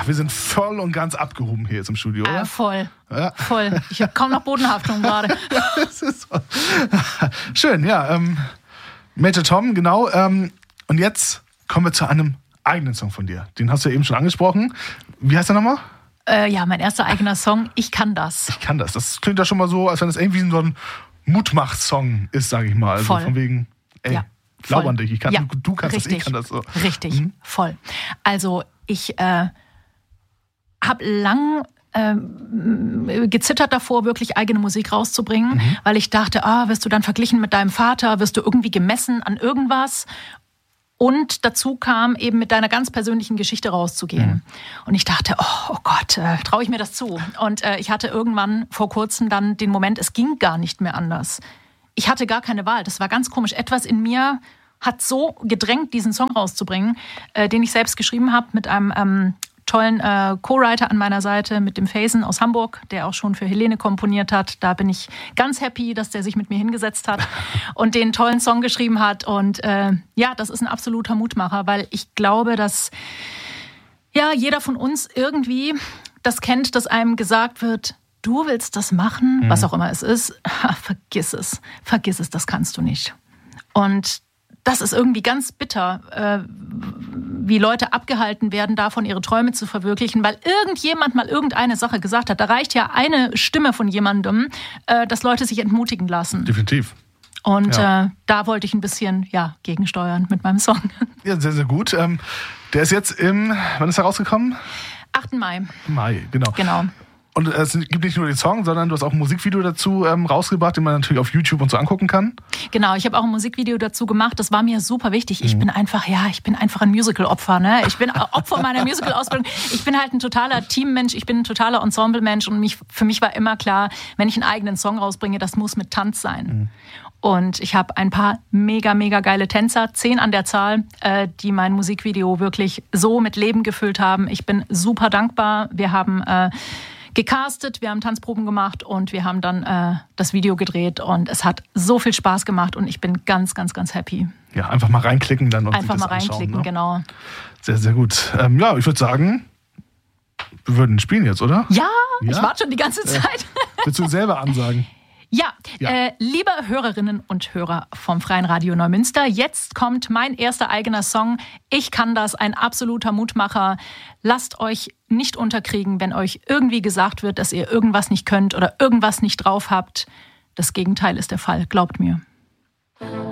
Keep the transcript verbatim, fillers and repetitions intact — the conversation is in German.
wir sind voll und ganz abgehoben hier jetzt im Studio, oder? Äh, voll, ja. voll. Ich habe kaum noch Bodenhaftung gerade. Das ist so. Schön, ja. Ähm, Major Tom, genau. Ähm, und jetzt kommen wir zu einem eigenen Song von dir. Den hast du ja eben schon angesprochen. Wie heißt der nochmal? Äh, ja, mein erster eigener Song, Ich kann das. Ich kann das. Das klingt ja schon mal so, als wenn das irgendwie so ein Mutmach-Song ist, sage ich mal. Also voll. von wegen, ey, ja, glaub an dich. Ich kann, ja, du, du kannst richtig, das, ich kann das so. Richtig, mhm. voll. Also ich äh, habe lang äh, gezittert davor, wirklich eigene Musik rauszubringen, mhm. weil ich dachte, ah, wirst du dann verglichen mit deinem Vater, wirst du irgendwie gemessen an irgendwas? Und dazu kam eben mit deiner ganz persönlichen Geschichte rauszugehen. Mhm. Und ich dachte, oh, oh Gott, äh, traue ich mir das zu? Und äh, ich hatte irgendwann vor kurzem dann den Moment, es ging gar nicht mehr anders. Ich hatte gar keine Wahl. Das war ganz komisch. Etwas in mir hat so gedrängt, diesen Song rauszubringen, äh, den ich selbst geschrieben habe mit einem ähm, tollen äh, Co-Writer an meiner Seite, mit dem Faison aus Hamburg, der auch schon für Helene komponiert hat. Da bin ich ganz happy, dass der sich mit mir hingesetzt hat und den tollen Song geschrieben hat. Und äh, ja, das ist ein absoluter Mutmacher, weil ich glaube, dass ja jeder von uns irgendwie das kennt, dass einem gesagt wird, du willst das machen, mhm. was auch immer es ist, ha, vergiss es, vergiss es, das kannst du nicht. Und das ist irgendwie ganz bitter, äh, wie Leute abgehalten werden, davon ihre Träume zu verwirklichen, weil irgendjemand mal irgendeine Sache gesagt hat. Da reicht ja eine Stimme von jemandem, äh, dass Leute sich entmutigen lassen. Definitiv. Und ja. äh, da wollte ich ein bisschen ja, gegensteuern mit meinem Song. Ja, sehr, sehr gut. Ähm, der ist jetzt im, wann ist er rausgekommen? achten Mai. Mai, genau. Genau. Und es gibt nicht nur den Song, sondern du hast auch ein Musikvideo dazu ähm, rausgebracht, den man natürlich auf YouTube und so angucken kann. Genau, ich habe auch ein Musikvideo dazu gemacht. Das war mir super wichtig. Ich mhm. bin einfach, ja, ich bin einfach ein Musical-Opfer. Ne? Ich bin Opfer meiner Musical-Ausbildung. Ich bin halt ein totaler Teammensch, ich bin ein totaler Ensemble-Mensch. Und mich, für mich war immer klar, wenn ich einen eigenen Song rausbringe, das muss mit Tanz sein. Mhm. Und ich habe ein paar mega, mega geile Tänzer, zehn an der Zahl, äh, die mein Musikvideo wirklich so mit Leben gefüllt haben. Ich bin super dankbar. Wir haben Äh, gecastet, wir haben Tanzproben gemacht und wir haben dann äh, das Video gedreht und es hat so viel Spaß gemacht und ich bin ganz, ganz, ganz happy. Ja, einfach mal reinklicken dann und einfach sich das mal reinklicken, ne? genau. Sehr, sehr gut. Ähm, ja, ich würde sagen, wir würden spielen jetzt, oder? Ja, ja? ich warte schon die ganze Zeit. Äh, willst du selber ansagen? Ja, ja. Äh, liebe Hörerinnen und Hörer vom Freien Radio Neumünster, jetzt kommt mein erster eigener Song. Ich kann das, ein absoluter Mutmacher. Lasst euch nicht unterkriegen, wenn euch irgendwie gesagt wird, dass ihr irgendwas nicht könnt oder irgendwas nicht drauf habt. Das Gegenteil ist der Fall, glaubt mir.